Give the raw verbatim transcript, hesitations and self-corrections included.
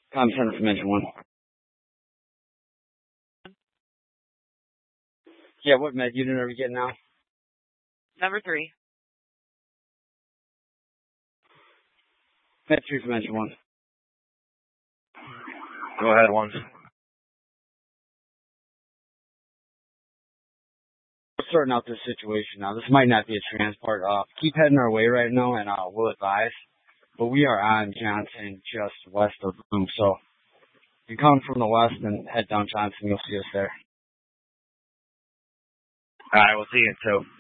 Com Center from Engine one. Yeah, what med unit are we getting now? Number three. Med three from Engine one. Go ahead, one. We're sorting out this situation now. This might not be a transport. Uh, keep heading our way right now, and uh, we'll advise. But we are on Johnson, just west of Bloom. So if you come from the west and head down Johnson, you'll see us there. All right, we'll see you in two.